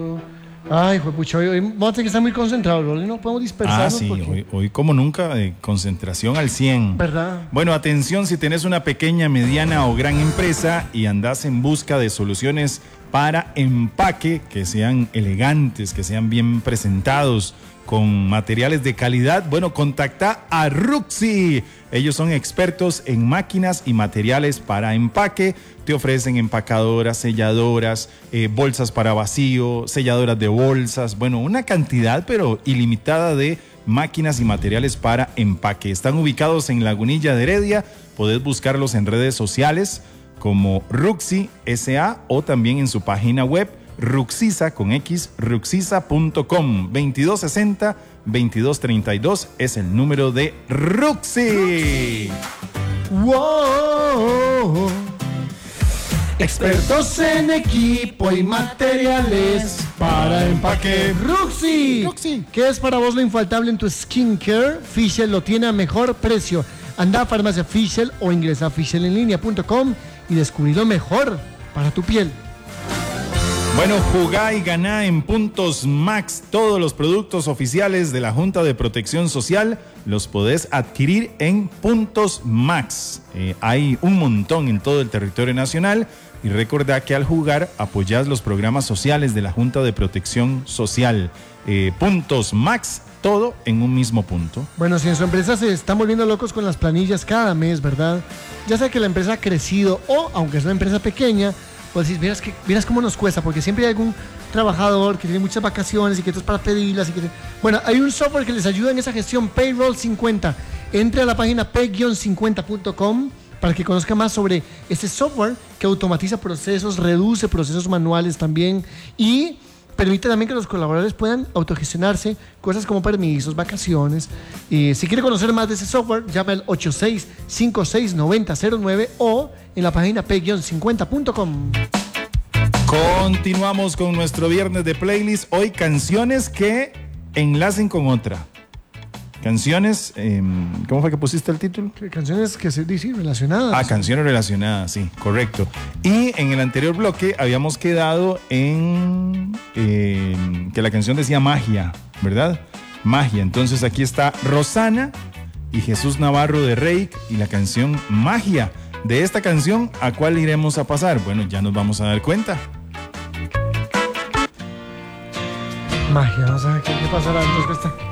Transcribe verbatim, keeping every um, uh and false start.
Ay, juepucha, hoy, hoy vamos a tener que estar muy concentrados, Rolly, no podemos dispersarnos. Ah, sí, porque... hoy, hoy como nunca, eh, concentración al cien. ¿Verdad? Bueno, atención, si tenés una pequeña, mediana o gran empresa y andás en busca de soluciones para empaque, que sean elegantes, que sean bien presentados, con materiales de calidad, bueno, contacta a Ruxy. Ellos son expertos en máquinas y materiales para empaque. Te ofrecen empacadoras, selladoras, eh, bolsas para vacío, selladoras de bolsas. Bueno, una cantidad pero ilimitada de máquinas y materiales para empaque. Están ubicados en Lagunilla de Heredia. Podés buscarlos en redes sociales como Ruxy S A o también en su página web Ruxiza con X, ruxiza punto com. veintidós sesenta, veintidós treinta y dos es el número de Ruxy. Wow. Expertos en equipo y materiales para empaque. Ruxy. Ruxy. ¿Qué es para vos lo infaltable en tu skincare? Fischl lo tiene a mejor precio. Anda a Farmacia Fischl o ingresa a fischl en línea punto com y descubrí lo mejor para tu piel. Bueno, jugá y ganá en Puntos Max. Todos los productos oficiales de la Junta de Protección Social los podés adquirir en Puntos Max. Eh, hay un montón en todo el territorio nacional y recordá que al jugar apoyás los programas sociales de la Junta de Protección Social. Eh, Puntos Max, todo en un mismo punto. Bueno, si en su empresa se están volviendo locos con las planillas cada mes, ¿verdad? Ya sea que la empresa ha crecido o, aunque es una empresa pequeña, pues decís, miras, que, miras cómo nos cuesta, porque siempre hay algún trabajador que tiene muchas vacaciones y que esto es para pedirlas. Y que... Bueno, hay un software que les ayuda en esa gestión, Payroll cincuenta. Entre a la página pay cincuenta punto com para que conozca más sobre este software que automatiza procesos, reduce procesos manuales también y permite también que los colaboradores puedan autogestionarse cosas como permisos, vacaciones. Y si quiere conocer más de ese software, llame al ocho seis cinco seis nueve cero cero nueve o en la página pay cincuenta punto com. Continuamos con nuestro viernes de playlist. Hoy canciones que enlacen con otra. Canciones, eh, ¿cómo fue que pusiste el título? Canciones que se dicen relacionadas. Ah, canciones relacionadas, sí, correcto. Y en el anterior bloque habíamos quedado en eh, que la canción decía magia, ¿verdad? Magia. Entonces aquí está Rosana y Jesús Navarro de Reik y la canción Magia. De esta canción, ¿a cuál iremos a pasar? Bueno, ya nos vamos a dar cuenta. Magia, vamos a ver qué, qué pasará entonces.